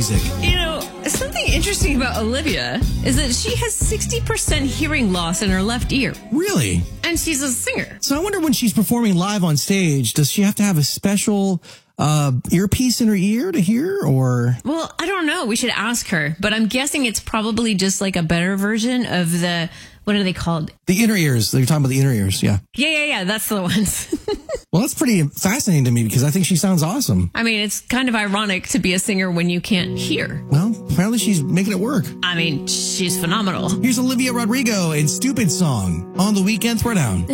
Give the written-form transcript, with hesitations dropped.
music. You know, something interesting about Olivia is that she has 60% hearing loss in her left ear. Really? And she's a singer. So I wonder when she's performing live on stage, does she have to have a special earpiece in her ear to hear, or? Well, I don't know. We should ask her. But I'm guessing it's probably just like a better version of the, what are they called? The inner ears. You're talking about the inner ears, yeah. Yeah. That's the ones. Well, that's pretty fascinating to me because I think she sounds awesome. I mean, it's kind of ironic to be a singer when you can't hear. Well, apparently she's making it work. I mean, she's phenomenal. Here's Olivia Rodrigo and Stupid Song on the Weekend Throwdown.